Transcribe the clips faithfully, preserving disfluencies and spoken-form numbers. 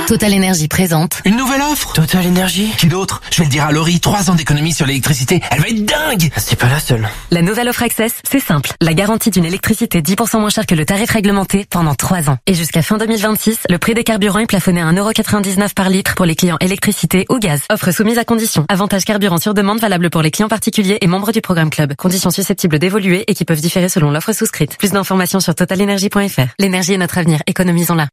Total Energy présente. Une nouvelle offre Total Energy. Qui d'autre? Je vais le dire à Laurie, trois ans d'économie sur l'électricité. Elle va être dingue. C'est pas la seule. La nouvelle offre Access, c'est simple. La garantie d'une électricité dix pour cent moins chère que le tarif réglementé pendant trois ans. Et jusqu'à fin deux mille vingt-six, le prix des carburants est plafonné à un euro quatre-vingt-dix-neuf par litre pour les clients électricité ou gaz. Offre soumise à conditions. Avantage carburant sur demande valable pour les clients particuliers et membres du programme Club. Conditions susceptibles d'évoluer et qui peuvent différer selon l'offre souscrite. Plus d'informations sur total energy point f r. L'énergie est notre avenir. Économisons-la.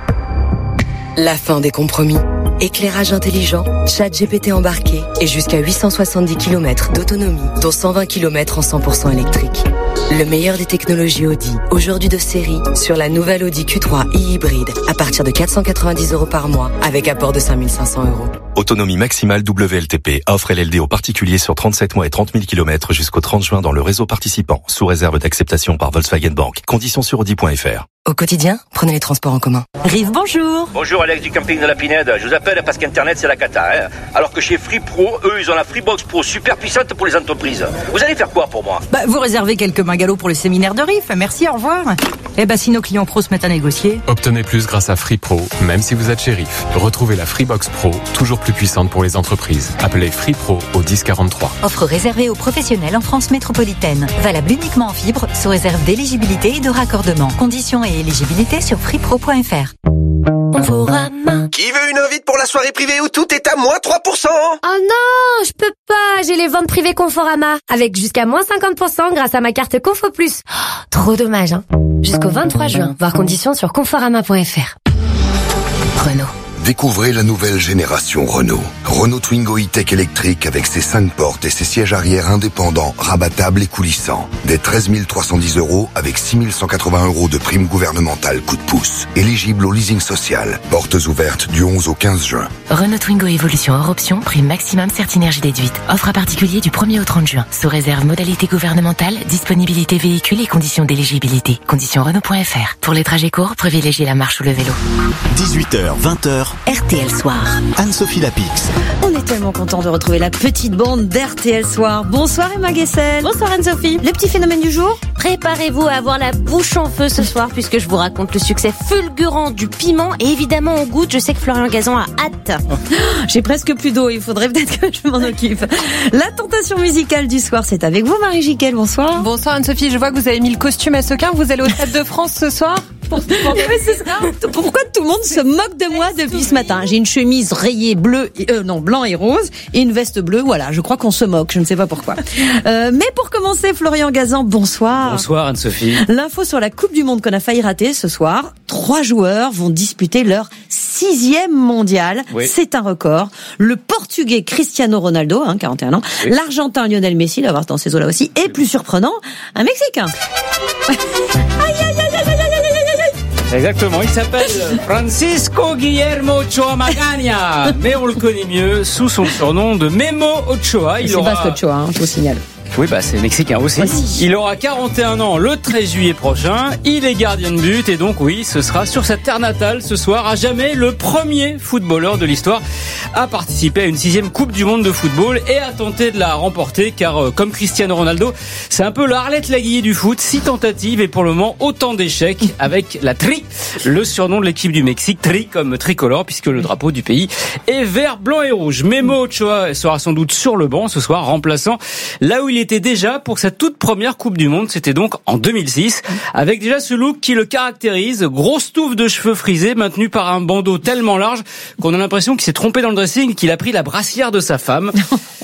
La fin des compromis. Éclairage intelligent, ChatGPT embarqué et jusqu'à huit cent soixante-dix kilomètres d'autonomie, dont cent vingt kilomètres en cent pour cent électrique. Le meilleur des technologies Audi, aujourd'hui de série, sur la nouvelle Audi Q trois e-hybride, à partir de quatre cent quatre-vingt-dix euros par mois, avec apport de cinq mille cinq cents euros. Autonomie maximale W L T P. Offre L L D aux particuliers sur trente-sept mois et trente mille kilomètres jusqu'au trente juin dans le réseau participant, sous réserve d'acceptation par Volkswagen Bank. Conditions sur audi point f r. Au quotidien, prenez les transports en commun. Rive, bonjour. Bonjour, Alex du camping de la Pinède. Je vous appelle parce qu'Internet, c'est la cata. Hein. Alors que chez Free Pro, eux, ils ont la Freebox Pro super puissante pour les entreprises. Vous allez faire quoi pour moi? Bah, vous réservez quelques bungalows pour le séminaire de Rive. Merci, au revoir. Eh ben, si nos clients pros se mettent à négocier. Obtenez plus grâce à Free Pro, même si vous êtes chez Rive. Retrouvez la Freebox Pro, toujours plus puissante pour les entreprises. Appelez Free Pro au dix quarante-trois. Offre réservée aux professionnels en France métropolitaine. Valable uniquement en fibre, sous réserve d'éligibilité et de raccordement. Conditions et éligibilité sur freepro point f r. Conforama. Qui veut une invite pour la soirée privée où tout est à moins trois pour cent? Oh non, je peux pas, j'ai les ventes privées Conforama, avec jusqu'à moins cinquante pour cent grâce à ma carte Confo Plus. Oh, trop dommage, hein. Jusqu'au vingt-trois juin, voir conditions sur conforama point f r. Renault. Découvrez la nouvelle génération Renault. Renault Twingo e-Tech électrique avec ses cinq portes et ses sièges arrière indépendants, rabattables et coulissants. Des treize mille trois cent dix euros avec six mille cent quatre-vingts euros de prime gouvernementale coup de pouce. Éligible au leasing social. Portes ouvertes du onze au quinze juin. Renault Twingo Évolution hors option, prime maximum Certinergie déduite. Offre à particulier du premier au trente juin. Sous réserve modalité gouvernementale, disponibilité véhicule et conditions d'éligibilité. Conditions Renault point f r. Pour les trajets courts, privilégiez la marche ou le vélo. dix-huit heures, vingt heures. R T L Soir. Anne-Sophie Lapix. On est tellement content de retrouver la petite bande d'R T L Soir. Bonsoir Emma Guessel. Bonsoir Anne-Sophie. Le petit phénomène du jour? Préparez-vous à avoir la bouche en feu ce soir puisque je vous raconte le succès fulgurant du piment et évidemment on goûte. Je sais que Florian Gazan a hâte. Oh, j'ai presque plus d'eau, il faudrait peut-être que je m'en occupe. La tentation musicale du soir, c'est avec vous Marie Giquel, bonsoir. Bonsoir Anne-Sophie, je vois que vous avez mis le costume à sequin, vous allez au Stade de France ce soir? Pourquoi tout le monde se moque de moi depuis ce matin? J'ai une chemise rayée bleu, et, euh, non blanc et rose et une veste bleue. Voilà, je crois qu'on se moque, je ne sais pas pourquoi. Euh, mais pour commencer, Florian Gazan, bonsoir. Bonsoir Anne-Sophie. L'info sur la Coupe du Monde qu'on a failli rater ce soir. Trois joueurs vont disputer leur sixième mondial. Oui. C'est un record. Le Portugais Cristiano Ronaldo, hein, quarante et un ans. Oui. L'Argentin Lionel Messi, d'avoir dans ces eaux-là aussi. Et plus surprenant, un Mexicain. Aïe, aïe, aïe, aïe, aïe, aïe, aïe. Exactement, il s'appelle Francisco Guillermo Ochoa Magana, mais on le connaît mieux sous son surnom de Memo Ochoa. Il c'est aura... Vasco Ochoa, hein, je vous signale. Oui, bah c'est mexicain aussi. aussi. Il aura quarante et un ans le treize juillet prochain. Il est gardien de but et donc oui, ce sera sur sa terre natale ce soir, à jamais le premier footballeur de l'histoire à participer à une sixième Coupe du Monde de football et à tenter de la remporter, car euh, comme Cristiano Ronaldo, c'est un peu le Arlette Laguiller du foot. Six tentatives et pour le moment autant d'échecs avec la Tri, le surnom de l'équipe du Mexique, Tri comme tricolore puisque le drapeau du pays est vert, blanc et rouge. Memo Ochoa sera sans doute sur le banc ce soir, remplaçant là où il était déjà pour sa toute première Coupe du Monde, c'était donc en deux mille six, avec déjà ce look qui le caractérise, grosse touffe de cheveux frisés maintenue par un bandeau tellement large qu'on a l'impression qu'il s'est trompé dans le dressing et qu'il a pris la brassière de sa femme.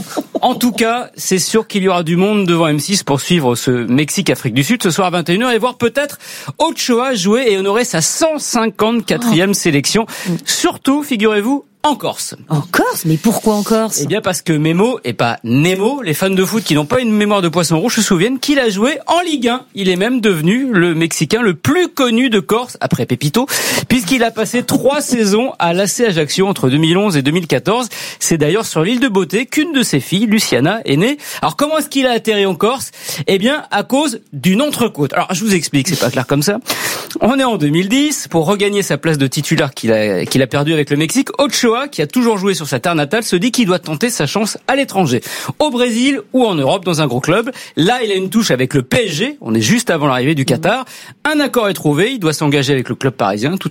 En tout cas, c'est sûr qu'il y aura du monde devant M six pour suivre ce Mexique-Afrique du Sud ce soir à vingt et une heures et voir peut-être Ochoa jouer et honorer sa cent cinquante-quatrième sélection. Surtout, figurez-vous, en Corse. En Corse? Mais pourquoi en Corse? Eh bien parce que Memo et pas Nemo, les fans de foot qui n'ont pas une mémoire de poisson rouge se souviennent qu'il a joué en Ligue un. Il est même devenu le Mexicain le plus connu de Corse, après Pepito, puisqu'il a passé trois saisons à l'A C Ajaccio entre deux mille onze et deux mille quatorze. C'est d'ailleurs sur l'île de Beauté qu'une de ses filles, Luciana, est née. Alors comment est-ce qu'il a atterri en Corse? Eh bien à cause d'une entrecôte. Alors je vous explique, c'est pas clair comme ça. On est en deux mille dix, pour regagner sa place de titulaire qu'il a, qu'il a perdu avec le Mexique, Ochoa, qui a toujours joué sur sa terre natale, se dit qu'il doit tenter sa chance à l'étranger, au Brésil ou en Europe dans un gros club. Là, il a une touche avec le P S G, on est juste avant l'arrivée du Qatar. Un accord est trouvé, il doit s'engager avec le club parisien, tout